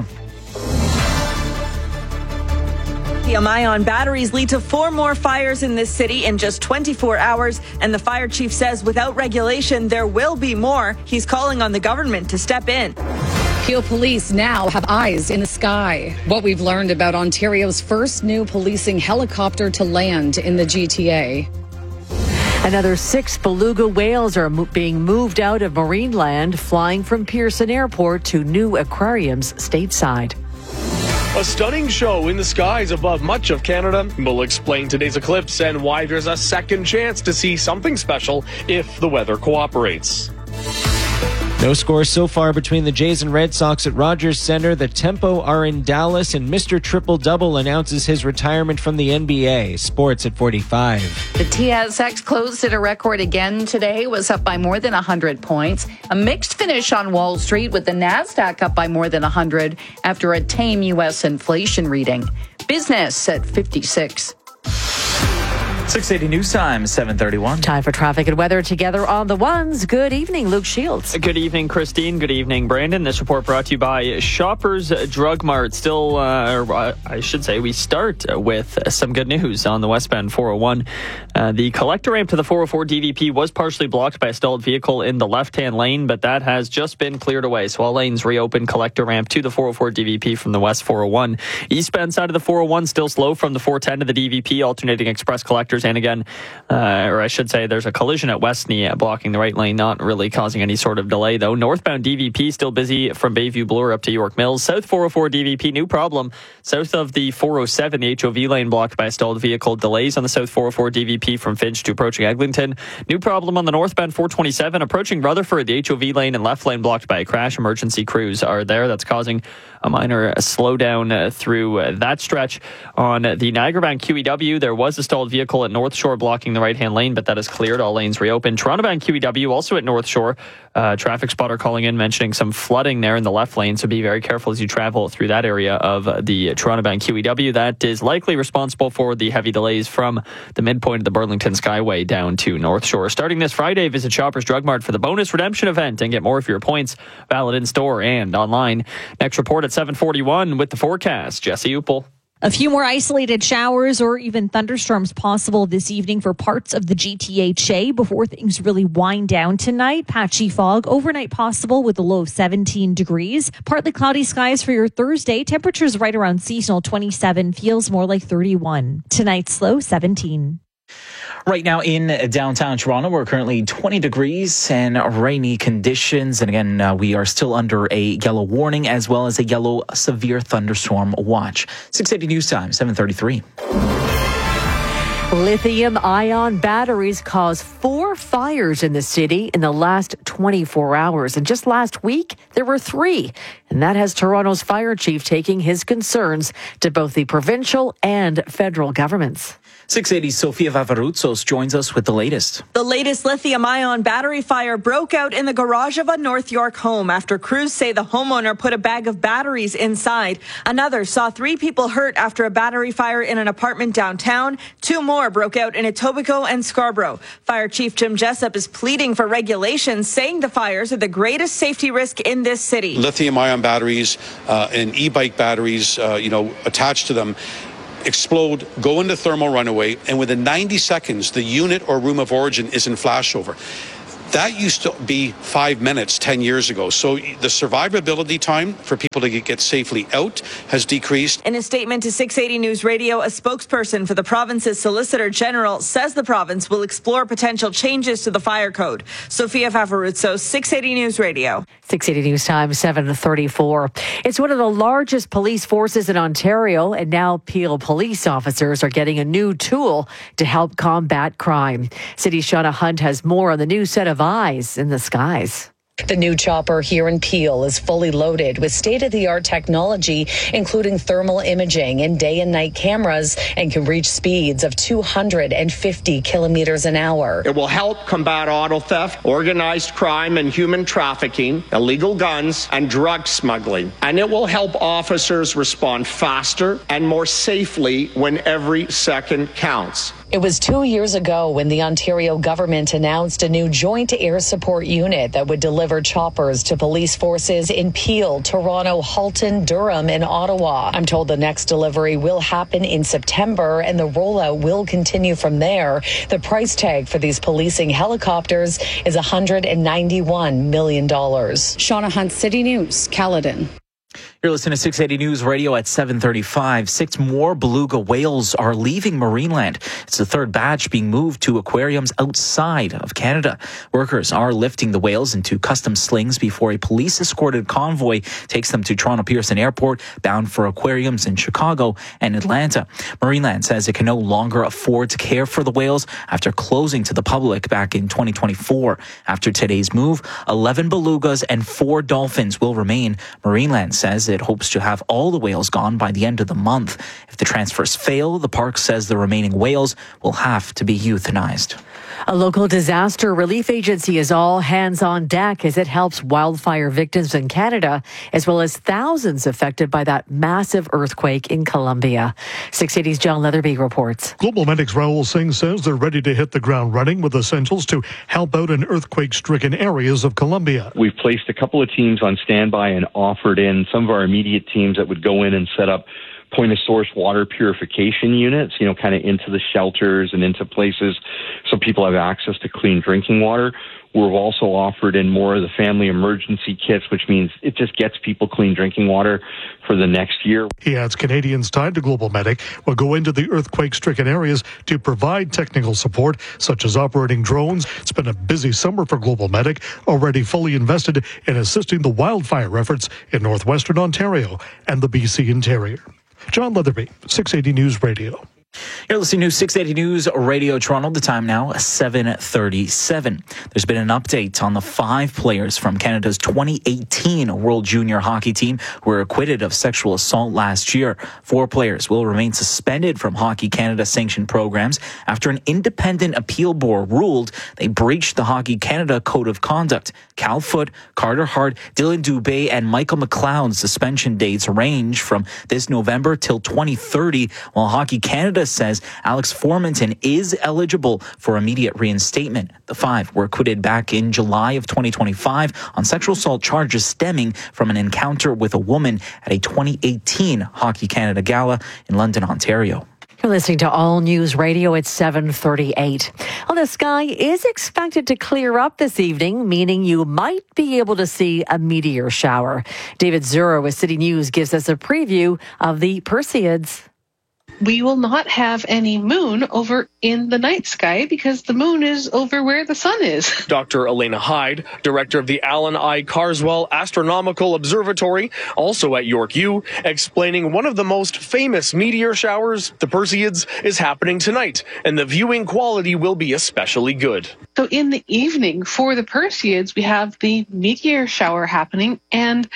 Lithium-ion batteries lead to four more fires in this city in just twenty-four hours, and the fire chief says without regulation, there will be more. He's calling on the government to step in. Peel Police now have eyes in the sky. What we've learned about Ontario's first new policing helicopter to land in the G T A. Another six beluga whales are mo- being moved out of Marineland, flying from Pearson Airport to new aquariums stateside. A stunning show in the skies above much of Canada. We'll explain today's eclipse and why there's a second chance to see something special if the weather cooperates. No scores so far between the Jays and Red Sox at Rogers Center. The Tempo are in Dallas, and Mister Triple Double announces his retirement from the N B A. Sports at forty-five. The T S X closed at a record again today, was up by more than one hundred points. A mixed finish on Wall Street, with the NASDAQ up by more than one hundred after a tame U S inflation reading. Business at fifty-six. six eighty News Time, seven thirty-one. Time for traffic and weather together on the ones. Good evening, Luke Shields. Good evening, Christine. Good evening, Brandon. This report brought to you by Shoppers Drug Mart. Still, uh, or, uh, I should say, we start with some good news on the westbound four oh one. Uh, the collector ramp to the four oh four D V P was partially blocked by a stalled vehicle in the left-hand lane, but that has just been cleared away. So all lanes reopened. Collector ramp to the four oh four D V P from the west four oh one. Eastbound side of the four oh one still slow from the four ten to the D V P. Alternating express collectors Rogers. And again, uh, or I should say there's a collision at Westney blocking the right lane, not really causing any sort of delay though. Northbound D V P still busy from Bayview Bloor up to York Mills. South four oh four D V P, new problem. South of the four oh seven, the H O V lane blocked by a stalled vehicle. Delays on the South four oh four D V P from Finch to approaching Eglinton. New problem on the northbound four twenty-seven approaching Rutherford. The H O V lane and left lane blocked by a crash. Emergency crews are there. That's causing a minor slowdown uh, through uh, that stretch. On the Niagara bound Q E W, there was a stalled vehicle at North Shore blocking the right-hand lane, but that is cleared. All lanes reopened. Toronto bound Q E W also at North Shore. Uh, traffic spotter calling in mentioning some flooding there in the left lane, so be very careful as you travel through that area of uh, the Toronto bound Q E W. That is likely responsible for the heavy delays from the midpoint of the Burlington Skyway down to North Shore. Starting this Friday, visit Shoppers Drug Mart for the bonus redemption event and get more for your points, valid in store and online. Next report at seven forty-one with the forecast. Jesse Upel. A few more isolated showers or even thunderstorms possible this evening for parts of the G T H A before things really wind down tonight. Patchy fog overnight possible with a low of seventeen degrees. Partly cloudy skies for your Thursday. Temperatures right around seasonal twenty-seven, feels more like thirty-one. Tonight's low seventeen. Right now in downtown Toronto, we're currently twenty degrees and rainy conditions. And again, uh, we are still under a yellow warning as well as a yellow severe thunderstorm watch. six eighty News Time, seven thirty-three. Lithium-ion batteries caused four fires in the city in the last twenty-four hours. And just last week, there were three. And that has Toronto's fire chief taking his concerns to both the provincial and federal governments. six eighty Sofia Vavaroutsos joins us with the latest. The latest lithium-ion battery fire broke out in the garage of a North York home after crews say the homeowner put a bag of batteries inside. Another saw three people hurt after a battery fire in an apartment downtown. Two more broke out in Etobicoke and Scarborough. Fire Chief Jim Jessup is pleading for regulations, saying the fires are the greatest safety risk in this city. Lithium-ion batteries uh, and e-bike batteries, uh, you know, attached to them, explode, go into thermal runaway, and within ninety seconds, the unit or room of origin is in flashover. That used to be five minutes ten years ago. So the survivability time for people to get safely out has decreased. In a statement to six eighty News Radio, a spokesperson for the province's Solicitor General says the province will explore potential changes to the fire code. Sofia Vavaroutsos, six eighty News Radio. six eighty News Time, seven thirty-four. It's one of the largest police forces in Ontario, and now Peel police officers are getting a new tool to help combat crime. City's Shauna Hunt has more on the new set of eyes in the skies. The new chopper here in Peel is fully loaded with state-of-the-art technology, including thermal imaging and day and night cameras, and can reach speeds of two hundred fifty kilometers an hour. It will help combat auto theft, organized crime and human trafficking, illegal guns, and drug smuggling. And it will help officers respond faster and more safely when every second counts. It was two years ago when the Ontario government announced a new joint air support unit that would deliver choppers to police forces in Peel, Toronto, Halton, Durham, and Ottawa. I'm told the next delivery will happen in September and the rollout will continue from there. The price tag for these policing helicopters is one hundred ninety-one million dollars. Shauna Hunt, City News, Caledon. You're listening to six eighty News Radio at seven thirty-five. Six more beluga whales are leaving Marineland. It's the third batch being moved to aquariums outside of Canada. Workers are lifting the whales into custom slings before a police-escorted convoy takes them to Toronto Pearson Airport, bound for aquariums in Chicago and Atlanta. Marineland says it can no longer afford to care for the whales after closing to the public back in twenty twenty-four. After today's move, eleven belugas and four dolphins will remain. Marineland says it hopes to have all the whales gone by the end of the month. If the transfers fail, the park says the remaining whales will have to be euthanized. A local disaster relief agency is all hands on deck as it helps wildfire victims in Canada, as well as thousands affected by that massive earthquake in Colombia. six eighty's John Leatherby reports. Global Medics Raul Singh says they're ready to hit the ground running with essentials to help out in earthquake-stricken areas of Colombia. We've placed a couple of teams on standby and offered in some of our immediate teams that would go in and set up point of source water purification units, you know, kind of into the shelters and into places so people have access to clean drinking water. We've also offered in more of the family emergency kits, which means it just gets people clean drinking water for the next year. He adds Canadians tied to Global Medic will go into the earthquake-stricken areas to provide technical support, such as operating drones. It's been a busy summer for Global Medic, already fully invested in assisting the wildfire efforts in northwestern Ontario and the B C interior. John Leatherby, six eighty News Radio. You're listening to six eighty News Radio Toronto. The time now, seven thirty-seven. There's been an update on the five players from Canada's twenty eighteen World Junior Hockey team who were acquitted of sexual assault last year. Four players will remain suspended from Hockey Canada sanctioned programs after an independent appeal board ruled they breached the Hockey Canada Code of Conduct. Cal Foote, Carter Hart, Dylan Dubé, and Michael McLeod's suspension dates range from this November till twenty thirty, while Hockey Canada says Alex Formanton is eligible for immediate reinstatement. The five were acquitted back in July of twenty twenty-five on sexual assault charges stemming from an encounter with a woman at a twenty eighteen Hockey Canada Gala in London, Ontario. You're listening to All News Radio at seven thirty-eight. Well, the sky is expected to clear up this evening, meaning you might be able to see a meteor shower. David Zuro with City News gives us a preview of the Perseids. We will not have any moon over in the night sky because the moon is over where the sun is. Doctor Elena Hyde, director of the Alan I. Carswell Astronomical Observatory, also at York U, explaining one of the most famous meteor showers, the Perseids, is happening tonight, and the viewing quality will be especially good. So in the evening for the Perseids, we have the meteor shower happening and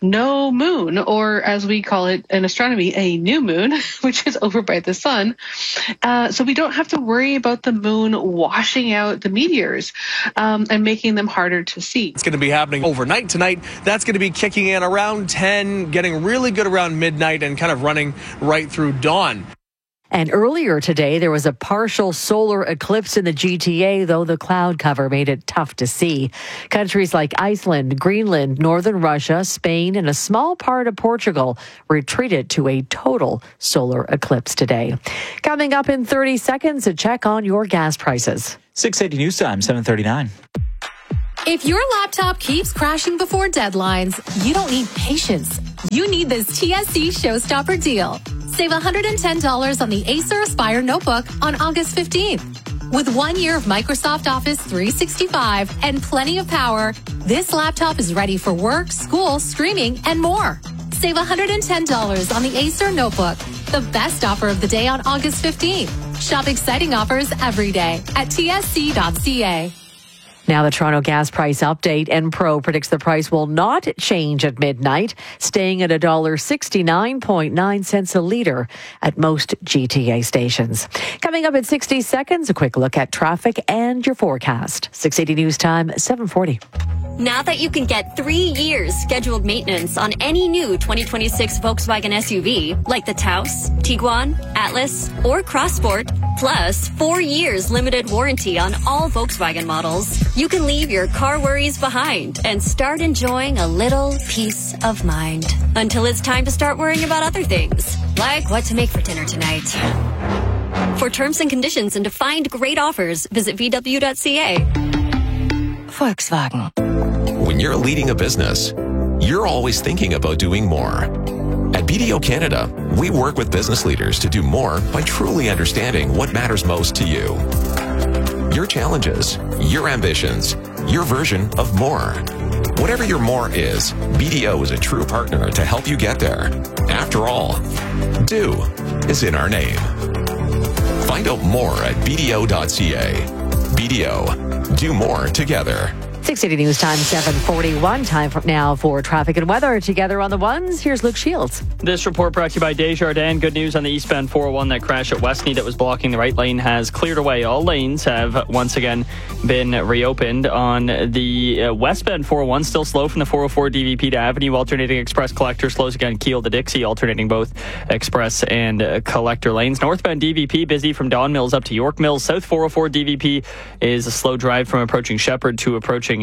no moon, or as we call it in astronomy, a new moon, which is over by the sun. Uh, so we don't have to worry about the moon washing out the meteors um, and making them harder to see. It's going to be happening overnight tonight. That's going to be kicking in around ten, getting really good around midnight and kind of running right through dawn. And earlier today, there was a partial solar eclipse in the G T A, though the cloud cover made it tough to see. Countries like Iceland, Greenland, northern Russia, Spain, and a small part of Portugal retreated to a total solar eclipse today. Coming up in thirty seconds, a check on your gas prices. six eighty News Time, seven thirty-nine. If your laptop keeps crashing before deadlines, you don't need patience. You need this T S C Showstopper deal. Save one hundred ten dollars on the Acer Aspire notebook on August fifteenth. With one year of Microsoft Office three sixty-five and plenty of power, this laptop is ready for work, school, streaming, and more. Save one hundred ten dollars on the Acer notebook, the best offer of the day on August fifteenth. Shop exciting offers every day at T S C dot C A. Now the Toronto gas price update. Enpro predicts the price will not change at midnight, staying at one dollar sixty-nine point nine cents a litre at most G T A stations. Coming up in sixty seconds, a quick look at traffic and your forecast. six eighty News Time, seven forty. Now that you can get three years scheduled maintenance on any new twenty twenty-six Volkswagen S U V, like the Taos, Tiguan, Atlas, or Crossport, plus four years limited warranty on all Volkswagen models, you can leave your car worries behind and start enjoying a little peace of mind. Until it's time to start worrying about other things, like what to make for dinner tonight. For terms and conditions and to find great offers, visit V W dot C A. Volkswagen. When you're leading a business, you're always thinking about doing more. At B D O Canada, we work with business leaders to do more by truly understanding what matters most to you. Your challenges, your ambitions, your version of more. Whatever your more is, B D O is a true partner to help you get there. After all, do is in our name. Find out more at B D O dot C A. B D O, do more together. six eighty News Time, seven forty-one. Time for now for traffic and weather. Together on the ones, here's Luke Shields. This report brought to you by Desjardins. Good news on the eastbound four oh one. That crash at Westney that was blocking the right lane has cleared away. All lanes have once again been reopened. On the uh, westbound four oh one, still slow from the four oh four D V P to Avenue. Alternating express collector slows again Kiel to Dixie, alternating both express and uh, collector lanes. Northbound D V P busy from Don Mills up to York Mills. South four oh four D V P is a slow drive from approaching Shepherd to approaching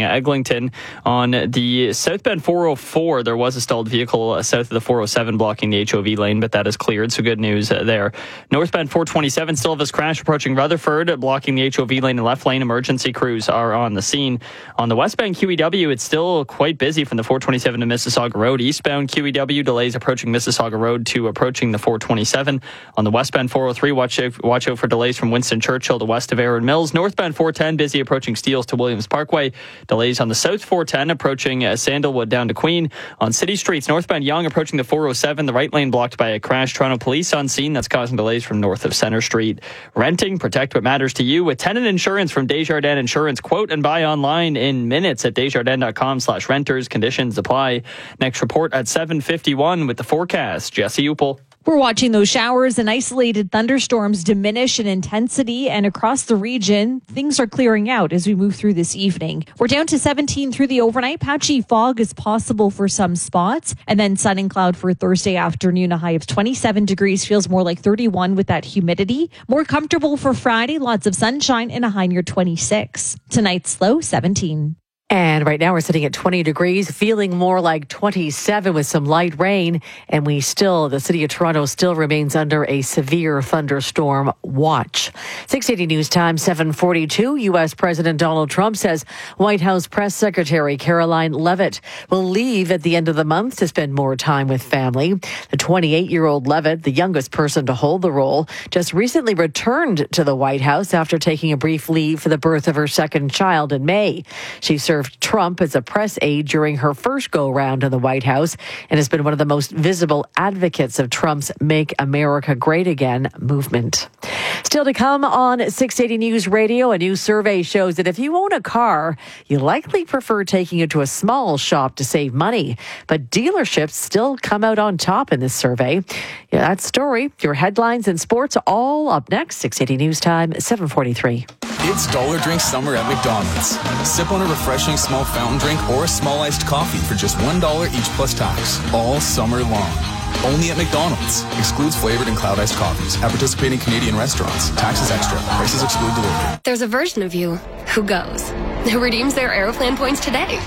Eglinton. On the southbound four oh four, there was a stalled vehicle uh, south of the four oh seven blocking the H O V lane, but that is cleared, so good news uh, there. Northbound four twenty-seven still have this crash approaching Rutherford, blocking the H O V lane and left lane. Emergency crews are on the scene. On the westbound Q E W, it's still quite busy from the four twenty-seven to Mississauga Road. Eastbound Q E W, delays approaching Mississauga Road to approaching the four twenty-seven. On the westbound four oh three, watch out, watch out for delays from Winston Churchill to west of Aaron Mills. Northbound four ten, busy approaching Steeles to Williams Parkway. Delays on the south four ten, approaching uh, Sandalwood down to Queen. On city streets, northbound Yonge approaching the four oh seven, the right lane blocked by a crash. Toronto police on scene. That's causing delays from north of Centre Street. Renting, protect what matters to you with tenant insurance from Desjardins Insurance. Quote and buy online in minutes at desjardins.com slash renters. Conditions apply. Next report at seven fifty-one with the forecast. Jesse Upel. We're watching those showers and isolated thunderstorms diminish in intensity, and across the region, things are clearing out as we move through this evening. We're down to seventeen through the overnight. Patchy fog is possible for some spots, and then sun and cloud for Thursday afternoon. A high of twenty-seven degrees, feels more like thirty-one with that humidity. More comfortable for Friday, lots of sunshine and a high near twenty-six. Tonight's low, seventeen. And right now we're sitting at twenty degrees, feeling more like twenty-seven with some light rain. And we still, the city of Toronto still remains under a severe thunderstorm watch. six eighty News Time, seven forty-two. U S. President Donald Trump says White House Press Secretary Caroline Leavitt will leave at the end of the month to spend more time with family. The twenty-eight-year-old Leavitt, the youngest person to hold the role, just recently returned to the White House after taking a brief leave for the birth of her second child in May. She served Trump as a press aide during her first go-round in the White House and has been one of the most visible advocates of Trump's Make America Great Again movement. Still to come on six eighty News Radio, a new survey shows that if you own a car, you likely prefer taking it to a small shop to save money. But dealerships still come out on top in this survey. Yeah, that story, your headlines and sports, all up next. six eighty News Time, seven forty-three. It's Dollar Drink Summer at McDonald's. Sip on a refreshing small fountain drink or a small iced coffee for just one dollar each plus tax, all summer long. Only at McDonald's. Excludes flavored and cloud iced coffees at participating Canadian restaurants. Taxes extra. Prices exclude delivery. There's a version of you who goes, who redeems their Aeroplan points today.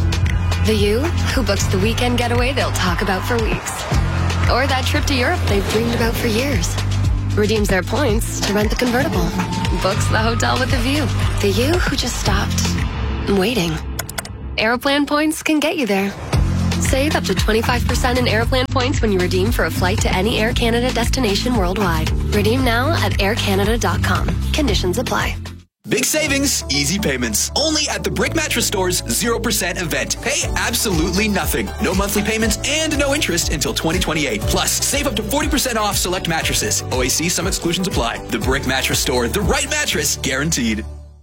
The you who books the weekend getaway they'll talk about for weeks. Or that trip to Europe they've dreamed about for years. Redeems their points to rent the convertible. Books the hotel with the view. The you who just stopped waiting. Aeroplan points can get you there. Save up to twenty-five percent in Aeroplan points when you redeem for a flight to any Air Canada destination worldwide. Redeem now at air canada dot com. Conditions apply. Big savings, easy payments. Only at the Brick Mattress Store's zero percent event. Pay absolutely nothing. No monthly payments and no interest until twenty twenty-eight. Plus, save up to forty percent off select mattresses. O A C, some exclusions apply. The Brick Mattress Store, the right mattress guaranteed.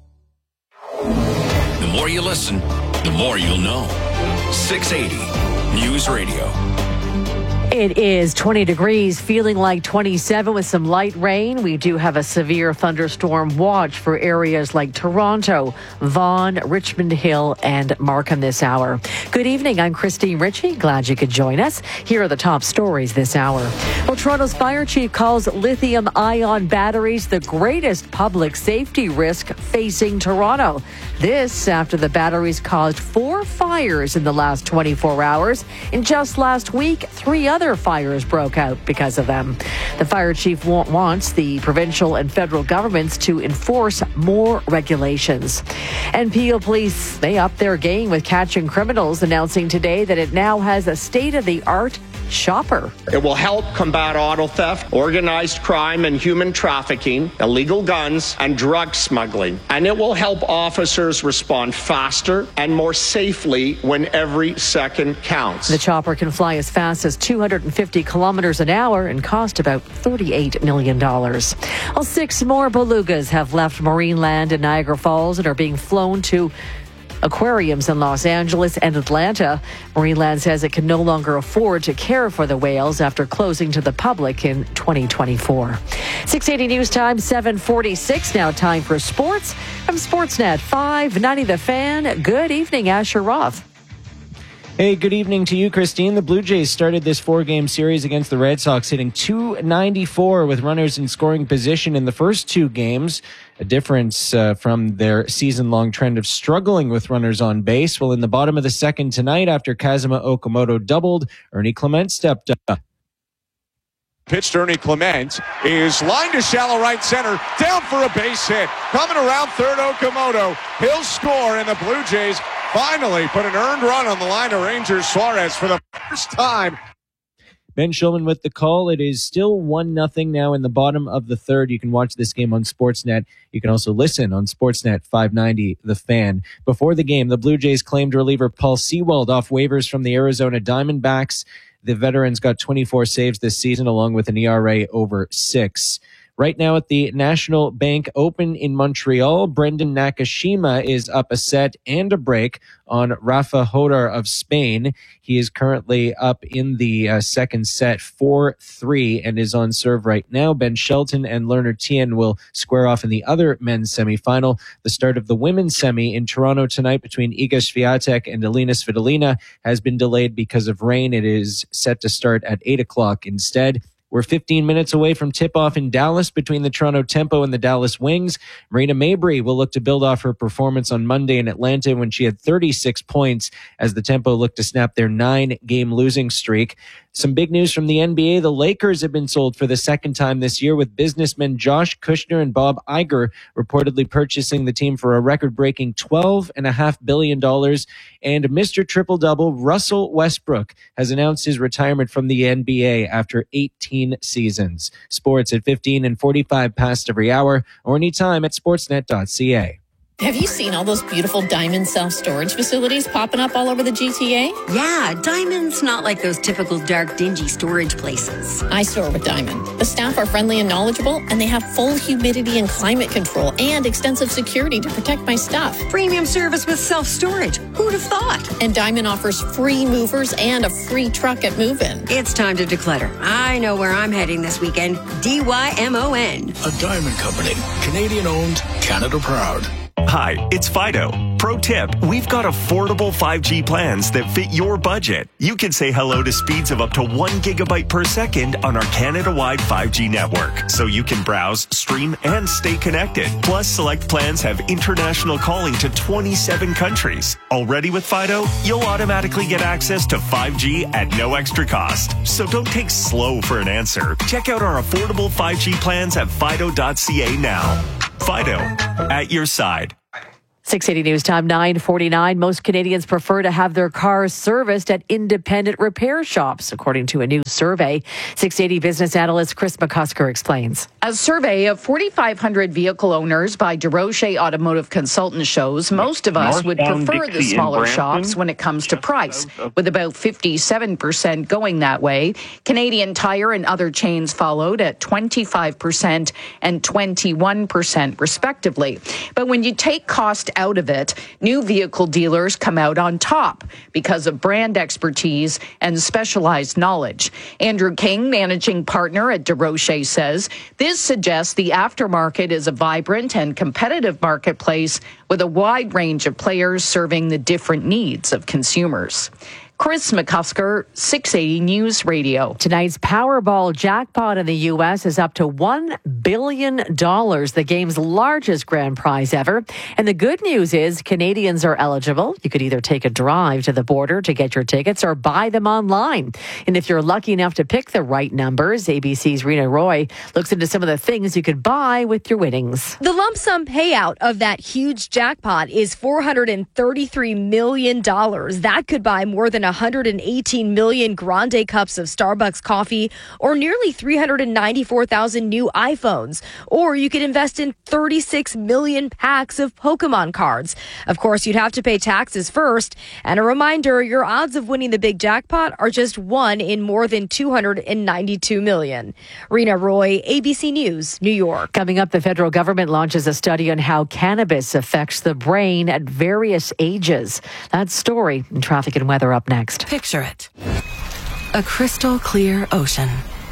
The more you listen, the more you'll know. six eighty News Radio. It is twenty degrees, feeling like twenty-seven with some light rain. We do have a severe thunderstorm watch for areas like Toronto, Vaughan, Richmond Hill, and Markham this hour. Good evening. I'm Christine Ritchie. Glad you could join us. Here are the top stories this hour. Well, Toronto's fire chief calls lithium-ion batteries the greatest public safety risk facing Toronto. This after the batteries caused four fires in the last twenty-four hours. And just last week, three other fires broke out because of them. The fire chief wa- wants the provincial and federal governments to enforce more regulations. And Peel Police, they upped their game with catching criminals, announcing today that it now has a state-of-the-art shopper. It will help combat auto theft, organized crime and human trafficking, illegal guns, and drug smuggling. And it will help officers respond faster and more safely when every second counts. The chopper can fly as fast as two hundred fifty kilometers an hour and cost about thirty-eight million dollars. Well, six more belugas have left Marineland in Niagara Falls and are being flown to aquariums in Los Angeles and Atlanta. Marineland says it can no longer afford to care for the whales after closing to the public in twenty twenty-four. six eighty News Time, seven forty-six. Now time for sports from Sportsnet five ninety The Fan. Good evening, Asher Roth. Hey, good evening to you, Christine. The Blue Jays started this four-game series against the Red Sox hitting two ninety-four with runners in scoring position in the first two games, a difference uh, from their season-long trend of struggling with runners on base. Well, in the bottom of the second tonight, after Kazuma Okamoto doubled, Ernie Clement stepped up. Pitched Ernie Clement is lined to shallow right center, down for a base hit. Coming around third, Okamoto. He'll score, and the Blue Jays finally put an earned run on the line of Rangers Suarez for the first time. Ben Shulman with the call. It is still one nothing now in the bottom of the third. You can watch this game on Sportsnet. You can also listen on Sportsnet five ninety, The Fan. Before the game, the Blue Jays claimed reliever Paul Sewald off waivers from the Arizona Diamondbacks. The veteran's got twenty-four saves this season, along with an E R A over six. Right now at the National Bank Open in Montreal, Brendan Nakashima is up a set and a break on Rafa Hodar of Spain. He is currently up in the uh, second set four three and is on serve right now. Ben Shelton and Lerner Tien will square off in the other men's semifinal. The start of the women's semi in Toronto tonight between Iga Swiatek and Alina Svitolina has been delayed because of rain. It is set to start at eight o'clock instead. We're fifteen minutes away from tip-off in Dallas between the Toronto Tempo and the Dallas Wings. Marina Mabrey will look to build off her performance on Monday in Atlanta when she had thirty-six points as the Tempo looked to snap their nine-game losing streak. Some big news from the N B A. The Lakers have been sold for the second time this year, with businessmen Josh Kushner and Bob Iger reportedly purchasing the team for a record-breaking twelve point five billion dollars. And Mister Triple-Double, Russell Westbrook, has announced his retirement from the N B A after eighteen seasons. Sports at fifteen and forty-five past every hour, or anytime at sportsnet dot c a. Have you seen all those beautiful Diamond self-storage facilities popping up all over the G T A? Yeah, Diamond's not like those typical dark, dingy storage places. I store with Diamond. The staff are friendly and knowledgeable, and they have full humidity and climate control and extensive security to protect my stuff. Premium service with self-storage. Who'd have thought? And Diamond offers free movers and a free truck at move-in. It's time to declutter. I know where I'm heading this weekend. D Y M O N. A Diamond Company. Canadian-owned, Canada-proud. Hi, it's Fido. Pro tip, we've got affordable five G plans that fit your budget. You can say hello to speeds of up to one gigabyte per second on our Canada-wide five G network, so you can browse, stream, and stay connected. Plus, select plans have international calling to twenty-seven countries. Already with Fido, you'll automatically get access to five G at no extra cost. So don't take slow for an answer. Check out our affordable five G plans at fido dot c a now. Fido, at your side. six eighty News Time, nine forty-nine. Most Canadians prefer to have their cars serviced at independent repair shops, according to a new survey. six eighty business analyst Chris McCusker explains. A survey of forty-five hundred vehicle owners by DeRoche Automotive Consultants shows most of us would prefer the smaller shops when it comes to price, with about fifty-seven percent going that way. Canadian Tire and other chains followed at twenty-five percent and twenty-one percent respectively. But when you take cost out of it, new vehicle dealers come out on top because of brand expertise and specialized knowledge. Andrew King, managing partner at DeRoche, says this suggests the aftermarket is a vibrant and competitive marketplace with a wide range of players serving the different needs of consumers. Chris McCusker, six eighty News Radio. Tonight's Powerball jackpot in the U S is up to one billion dollars, the game's largest grand prize ever. And the good news is Canadians are eligible. You could either take a drive to the border to get your tickets or buy them online. And if you're lucky enough to pick the right numbers, A B C's Rena Roy looks into some of the things you could buy with your winnings. The lump sum payout of that huge jackpot is four hundred thirty-three million dollars. That could buy more than one hundred eighteen million grande cups of Starbucks coffee or nearly three hundred ninety-four thousand new iPhones. Or you could invest in thirty-six million packs of Pokemon cards. Of course, you'd have to pay taxes first. And a reminder, your odds of winning the big jackpot are just one in more than two hundred ninety-two million. Rena Roy, A B C News, New York. Coming up, the federal government launches a study on how cannabis affects the brain at various ages. That story and traffic and weather up next. Picture it. A crystal clear ocean.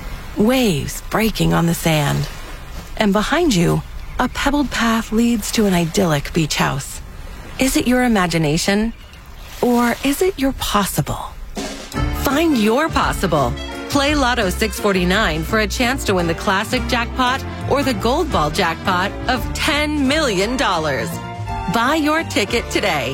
Waves breaking on the sand. And behind you, a pebbled path leads to an idyllic beach house. Is it your imagination? Or is it your possible? Find your possible. Play Lotto six forty-nine for a chance to win the classic jackpot or the gold ball jackpot of ten million dollars. Buy your ticket today.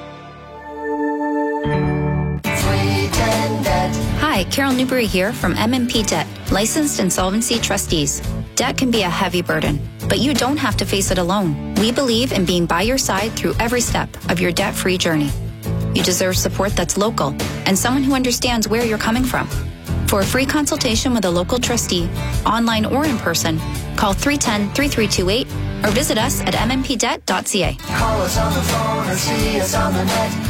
Hi, Carol Newberry here from M and P Debt, licensed insolvency trustees. Debt can be a heavy burden, but you don't have to face it alone. We believe in being by your side through every step of your debt-free journey. You deserve support that's local and someone who understands where you're coming from. For a free consultation with a local trustee, online or in person, call three one zero, three three two eight or visit us at m m p debt dot c a. Call us on the phone or see us on the net.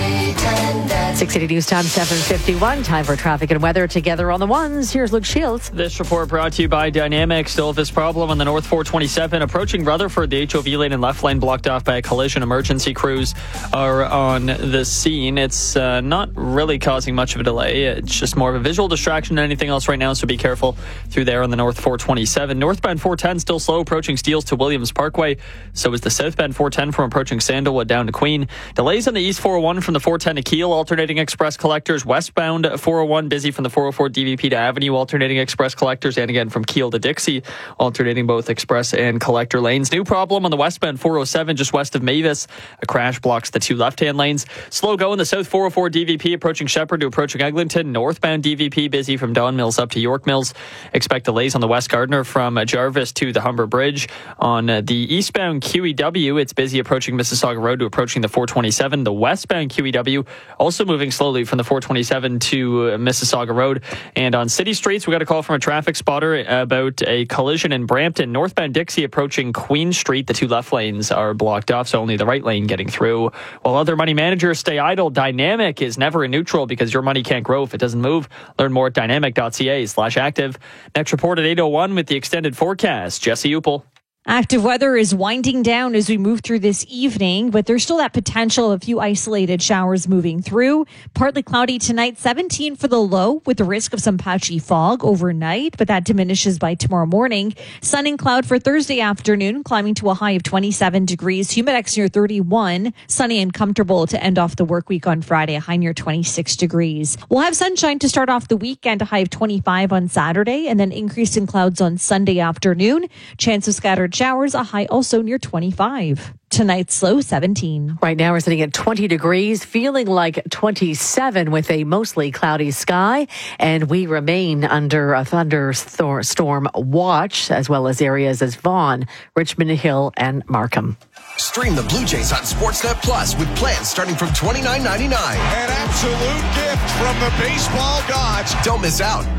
six eighty News Time, seven fifty-one. Time for traffic and weather together on the ones. Here's Luke Shields. This report brought to you by Dynamic. Still this problem on the North four twenty-seven. Approaching Rutherford, the H O V lane and left lane blocked off by a collision. Emergency crews are on the scene. It's uh, not really causing much of a delay. It's just more of a visual distraction than anything else right now, so be careful through there on the North four twenty-seven. Northbound four ten still slow approaching Steeles to Williams Parkway. So is the southbound four ten from approaching Sandalwood down to Queen. Delays on the East four oh one from the four ten to Kiel, alternating express collectors. Westbound four oh one busy from the four oh four D V P to Avenue, alternating express collectors, and again from Kiel to Dixie, alternating both express and collector lanes. New problem on the westbound four oh seven just west of Mavis. A crash blocks the two left-hand lanes. Slow go in the south four oh four D V P approaching Shepherd to approaching Eglinton. Northbound D V P busy from Don Mills up to York Mills. Expect delays on the West Gardiner from Jarvis to the Humber Bridge. On the eastbound Q E W, it's busy approaching Mississauga Road to approaching the four twenty-seven. The westbound Q E W also moving slowly from the four twenty-seven to Mississauga Road. And on city streets, we got a call from a traffic spotter about a collision in Brampton. Northbound Dixie approaching Queen Street. The two left lanes are blocked off, so only the right lane getting through. While other money managers stay idle, Dynamic is never in neutral because your money can't grow if it doesn't move. Learn more at dynamic.ca slash active. Next report at eight oh one with the extended forecast. Jesse Upel. Active weather is winding down as we move through this evening, but there's still that potential of a few isolated showers moving through. Partly cloudy tonight, seventeen for the low with the risk of some patchy fog overnight, but that diminishes by tomorrow morning. Sun and cloud for Thursday afternoon, climbing to a high of twenty-seven degrees. Humidex near thirty-one. Sunny and comfortable to end off the work week on Friday, a high near twenty-six degrees. We'll have sunshine to start off the weekend, a high of twenty-five on Saturday, and then increase in clouds on Sunday afternoon. Chance of scattered showers, a high also near twenty-five. Tonight's low seventeen. Right now we're sitting at twenty degrees, feeling like twenty-seven with a mostly cloudy sky. And we remain under a thunderstorm watch, as well as areas as Vaughan, Richmond Hill, and Markham. Stream the Blue Jays on Sportsnet Plus with plans starting from twenty-nine ninety-nine. An absolute gift from the baseball gods. Don't miss out.